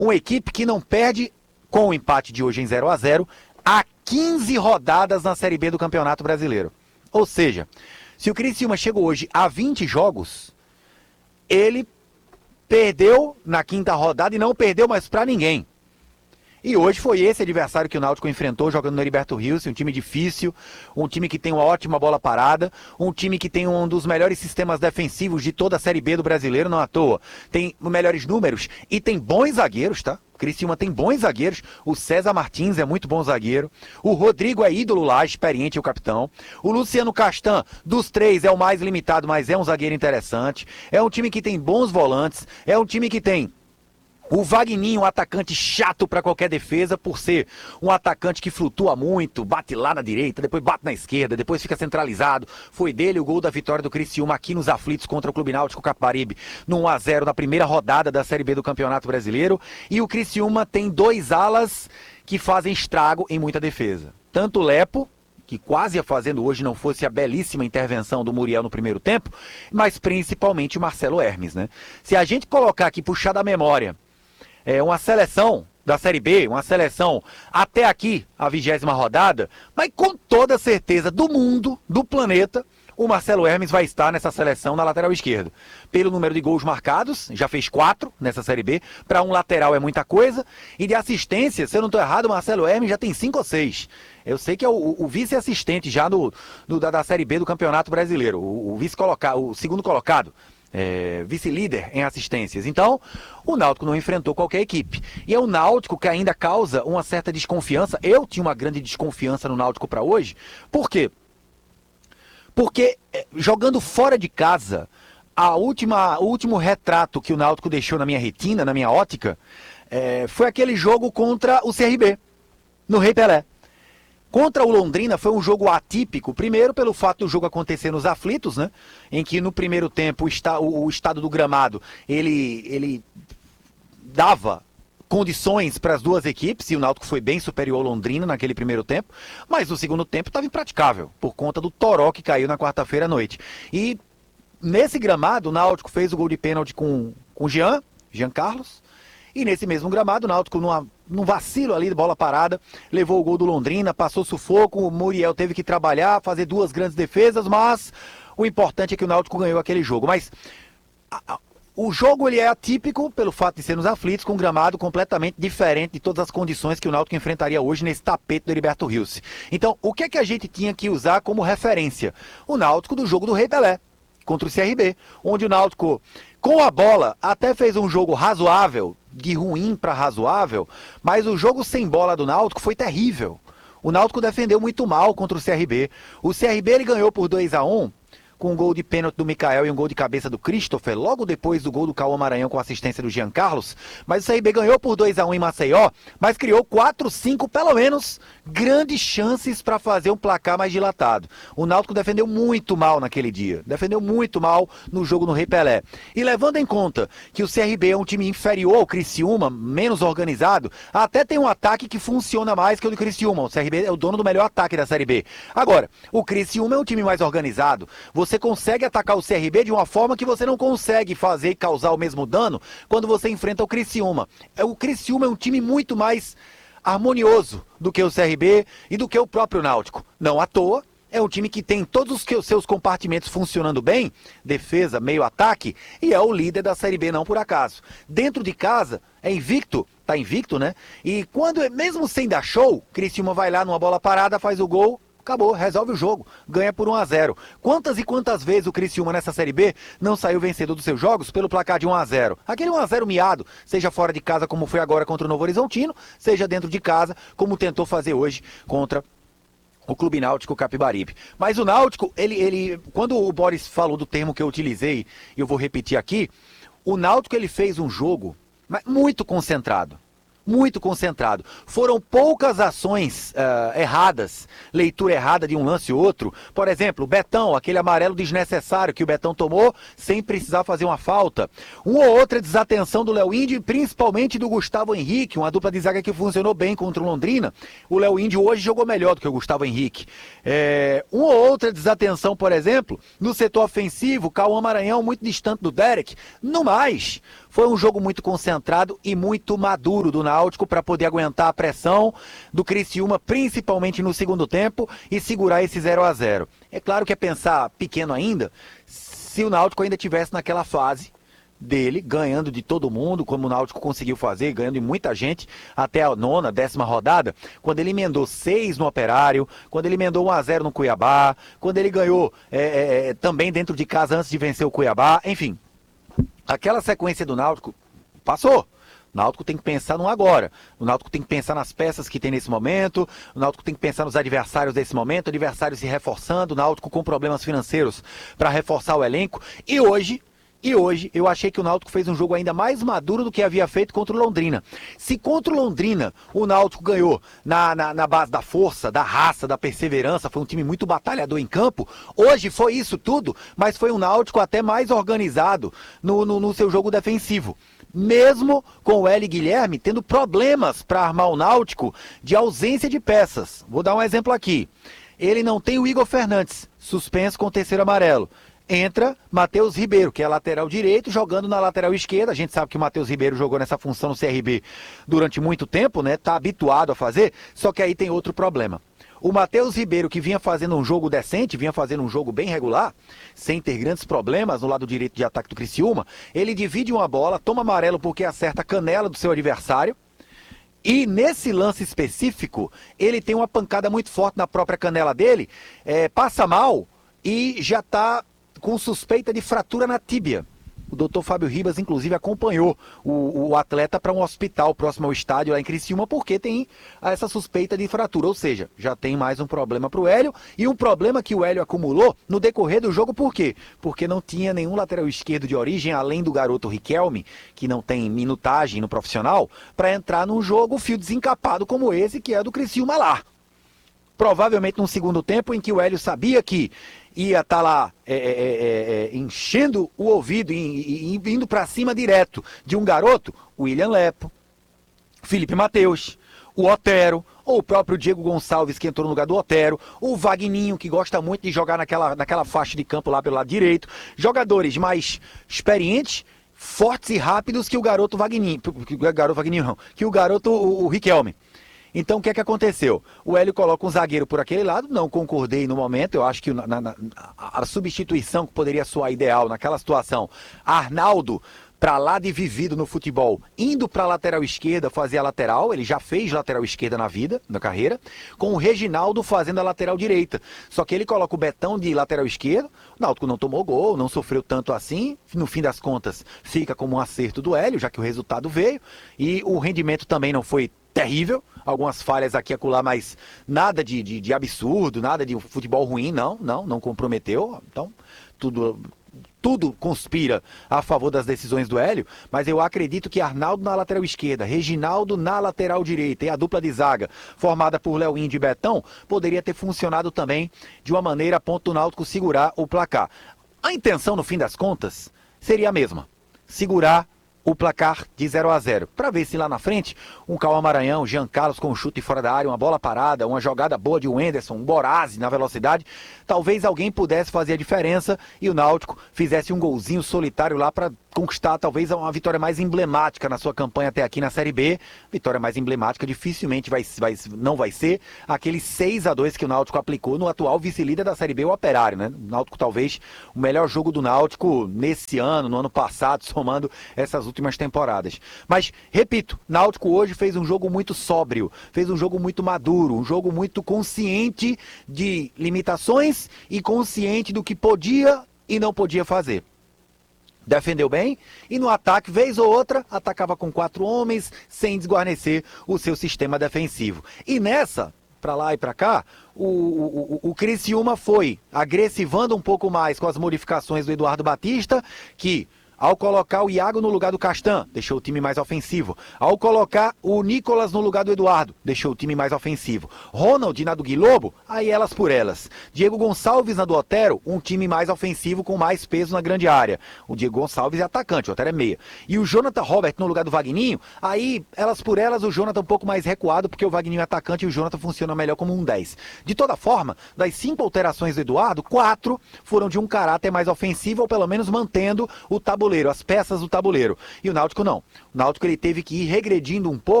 uma equipe que não perde com o empate de hoje em 0-0 há 15 rodadas na Série B do Campeonato Brasileiro. Ou seja, se o Criciúma chegou hoje a 20 jogos, ele perdeu na quinta rodada e não perdeu mais pra ninguém. E hoje foi esse adversário que o Náutico enfrentou jogando no Heriberto Rios, um time difícil, um time que tem uma ótima bola parada, um time que tem um dos melhores sistemas defensivos de toda a Série B do brasileiro, não à toa. Tem melhores números e tem bons zagueiros, tá? Criciúma tem bons zagueiros, o César Martins é muito bom zagueiro, o Rodrigo é ídolo lá, experiente, o capitão, o Luciano Castan, dos três, é o mais limitado, mas é um zagueiro interessante, é um time que tem bons volantes, é um time que tem o Vagninho, um atacante chato para qualquer defesa, por ser um atacante que flutua muito, bate lá na direita, depois bate na esquerda, depois fica centralizado. Foi dele o gol da vitória do Criciúma aqui nos aflitos contra o Clube Náutico Capibaribe, no 1-0 na primeira rodada da Série B do Campeonato Brasileiro. E o Criciúma tem dois alas que fazem estrago em muita defesa. Tanto o Lepo, que quase ia fazendo hoje, não fosse a belíssima intervenção do Muriel no primeiro tempo, mas principalmente o Marcelo Hermes, né? Se a gente colocar aqui, puxar da memória, uma seleção da Série B, uma seleção até aqui, a 20ª rodada, mas com toda certeza do mundo, do planeta, o Marcelo Hermes vai estar nessa seleção na lateral esquerda. Pelo número de gols marcados, já fez 4 nessa Série B, para um lateral é muita coisa, e de assistência, se eu não estou errado, o Marcelo Hermes já tem 5 ou 6. Eu sei que é o vice-assistente já da Série B do Campeonato Brasileiro, o segundo colocado. Vice-líder em assistências. Então, o Náutico não enfrentou qualquer equipe. E é o Náutico que ainda causa uma certa desconfiança. Eu tinha uma grande desconfiança no Náutico para hoje. Por quê? Porque jogando fora de casa, o último retrato que o Náutico deixou na minha retina, na minha ótica, foi aquele jogo contra o CRB, no Rei Pelé. Contra o Londrina foi um jogo atípico, primeiro pelo fato do jogo acontecer nos aflitos, né? Em que no primeiro tempo o estado do gramado, ele dava condições para as duas equipes, e o Náutico foi bem superior ao Londrina naquele primeiro tempo, mas no segundo tempo estava impraticável, por conta do toró que caiu na quarta-feira à noite. E nesse gramado, o Náutico fez o gol de pênalti com o Jean Carlos, e nesse mesmo gramado, o Náutico, num vacilo ali de bola parada, levou o gol do Londrina, passou sufoco, o Muriel teve que trabalhar, fazer 2 grandes defesas, mas o importante é que o Náutico ganhou aquele jogo. Mas o jogo ele é atípico pelo fato de ser nos aflitos, com um gramado completamente diferente de todas as condições que o Náutico enfrentaria hoje nesse tapete do Heriberto Rios. Então, o que é que a gente tinha que usar como referência? O Náutico do jogo do Rei Pelé, contra o CRB, onde o Náutico, com a bola, até fez um jogo razoável, de ruim para razoável, mas o jogo sem bola do Náutico foi terrível. O Náutico defendeu muito mal contra o CRB. O CRB ele ganhou por 2-1, com um gol de pênalti do Mikael e um gol de cabeça do Christopher, logo depois do gol do Cauã Maranhão com assistência do Jean Carlos. Mas o CRB ganhou por 2-1 em Maceió, mas criou 4, 5, pelo menos, grandes chances para fazer um placar mais dilatado. O Náutico defendeu muito mal naquele dia, defendeu muito mal no jogo no Rei Pelé. E levando em conta que o CRB é um time inferior ao Criciúma, menos organizado, até tem um ataque que funciona mais que o do Criciúma. O CRB é o dono do melhor ataque da Série B. Agora, o Criciúma é um time mais organizado, você consegue atacar o CRB de uma forma que você não consegue fazer e causar o mesmo dano quando você enfrenta o Criciúma. O Criciúma é um time muito mais harmonioso do que o CRB e do que o próprio Náutico. Não à toa, é um time que tem todos os seus compartimentos funcionando bem, defesa, meio ataque, e é o líder da Série B, não por acaso. Dentro de casa, é invicto, tá invicto, né? E quando, mesmo sem dar show, Criciúma vai lá numa bola parada, faz o gol, acabou, resolve o jogo, ganha por 1-0. Quantas e quantas vezes o Criciúma nessa Série B não saiu vencedor dos seus jogos pelo placar de 1-0? Aquele 1-0 miado, seja fora de casa como foi agora contra o Novo Horizontino, seja dentro de casa como tentou fazer hoje contra o Clube Náutico Capibaribe. Mas o Náutico, quando o Boris falou do termo que eu utilizei, e eu vou repetir aqui, o Náutico ele fez um jogo muito concentrado. muito concentrado. Foram poucas ações erradas, leitura errada de um lance ou outro. Por exemplo, o Betão, aquele amarelo desnecessário que o Betão tomou sem precisar fazer uma falta. Uma ou outra desatenção do Léo Índio, principalmente do Gustavo Henrique, uma dupla de zaga que funcionou bem contra o Londrina. O Léo Índio hoje jogou melhor do que o Gustavo Henrique. Uma ou outra desatenção, por exemplo, no setor ofensivo, Cauã Maranhão muito distante do Derek. No mais, foi um jogo muito concentrado e muito maduro do Náutico para poder aguentar a pressão do Criciúma, principalmente no segundo tempo, e segurar esse 0-0. É claro que é pensar pequeno ainda, se o Náutico ainda estivesse naquela fase dele, ganhando de todo mundo, como o Náutico conseguiu fazer, ganhando de muita gente, até a 9ª, 10ª rodada, quando ele emendou 6 no Operário, quando ele emendou 1-0 no Cuiabá, quando ele ganhou também dentro de casa antes de vencer o Cuiabá, enfim. Aquela sequência do Náutico passou. O Náutico tem que pensar no agora. O Náutico tem que pensar nas peças que tem nesse momento. O Náutico tem que pensar nos adversários desse momento. Adversários se reforçando. O Náutico com problemas financeiros para reforçar o elenco. E hoje eu achei que o Náutico fez um jogo ainda mais maduro do que havia feito contra o Londrina. Se contra o Londrina o Náutico ganhou na base da força, da raça, da perseverança, foi um time muito batalhador em campo, hoje foi isso tudo, mas foi um Náutico até mais organizado no seu jogo defensivo. Mesmo com o Hélio Guilherme tendo problemas para armar o Náutico de ausência de peças. Vou dar um exemplo aqui. Ele não tem o Igor Fernandes, suspenso com o 3º amarelo. Entra Matheus Ribeiro, que é lateral direito, jogando na lateral esquerda. A gente sabe que o Matheus Ribeiro jogou nessa função no CRB durante muito tempo, né? Tá habituado a fazer, só que aí tem outro problema. O Matheus Ribeiro, que vinha fazendo um jogo decente, vinha fazendo um jogo bem regular, sem ter grandes problemas no lado direito de ataque do Criciúma, ele divide uma bola, toma amarelo porque acerta a canela do seu adversário, e nesse lance específico, ele tem uma pancada muito forte na própria canela dele, passa mal e já está com suspeita de fratura na tíbia. O doutor Fábio Ribas, inclusive, acompanhou o atleta para um hospital próximo ao estádio lá em Criciúma, porque tem essa suspeita de fratura. Ou seja, já tem mais um problema para o Hélio, e um problema que o Hélio acumulou no decorrer do jogo, por quê? Porque não tinha nenhum lateral esquerdo de origem, além do garoto Riquelme, que não tem minutagem no profissional, para entrar num jogo fio desencapado como esse, que é do Criciúma lá. Provavelmente num segundo tempo em que o Hélio sabia que ia estar lá enchendo o ouvido e indo para cima direto de um garoto, o William Lepo, Felipe Mateus, o Otero, ou o próprio Diego Gonçalves, que entrou no lugar do Otero, o Vagninho, que gosta muito de jogar naquela faixa de campo lá pelo lado direito, jogadores mais experientes, fortes e rápidos que o garoto Vagninho, que o garoto o Riquelme. Então o que é que aconteceu? O Hélio coloca um zagueiro por aquele lado, não concordei no momento, eu acho que a substituição que poderia soar ideal naquela situação, Arnaldo, para lá de vivido no futebol, indo para a lateral esquerda fazer a lateral, ele já fez lateral esquerda na vida, na carreira, com o Reginaldo fazendo a lateral direita. Só que ele coloca o Betão de lateral esquerdo, o Náutico não tomou gol, não sofreu tanto assim, no fim das contas fica como um acerto do Hélio, já que o resultado veio, e o rendimento também não foi terrível, algumas falhas aqui e acolá, mas nada de absurdo, nada de futebol ruim, não comprometeu, então tudo conspira a favor das decisões do Hélio, mas eu acredito que Arnaldo na lateral esquerda, Reginaldo na lateral direita e a dupla de zaga formada por Léo Índio e Betão poderia ter funcionado também de uma maneira a ponto do Náutico segurar o placar. A intenção, no fim das contas, seria a mesma, segurar o placar de 0-0, para ver se lá na frente um Cauã Maranhão, Jean Carlos com um chute fora da área, uma bola parada, uma jogada boa de Wenderson, um Borazzi na velocidade, talvez alguém pudesse fazer a diferença e o Náutico fizesse um golzinho solitário lá para conquistar talvez uma vitória mais emblemática na sua campanha até aqui na Série B. Vitória mais emblemática dificilmente não vai ser aquele 6-2 que o Náutico aplicou no atual vice-líder da Série B, o Operário, né? O Náutico talvez o melhor jogo do Náutico nesse ano, no ano passado, somando essas últimas temporadas. Mas, repito, Náutico hoje fez um jogo muito sóbrio, fez um jogo muito maduro, um jogo muito consciente de limitações e consciente do que podia e não podia fazer. Defendeu bem e no ataque, vez ou outra, atacava com 4 homens sem desguarnecer o seu sistema defensivo. E nessa, para lá e para cá, o Criciúma foi agressivando um pouco mais com as modificações do Eduardo Batista, que Ao colocar o Iago no lugar do Castan, deixou o time mais ofensivo. Ao colocar o Nicolas no lugar do Eduardo, deixou o time mais ofensivo. Ronald na do Guilobo, aí elas por elas. Diego Gonçalves na do Otero, um time mais ofensivo com mais peso na grande área. O Diego Gonçalves é atacante, o Otero é meia. E o Jonathan Robert no lugar do Vagninho, aí elas por elas, o Jonathan um pouco mais recuado, porque o Vagninho é atacante e o Jonathan funciona melhor como um 10. De toda forma, das 5 alterações do Eduardo, 4 foram de um caráter mais ofensivo, ou pelo menos mantendo o tabuleiro, as peças do tabuleiro. E o Náutico não. O Náutico ele teve que ir regredindo um pouco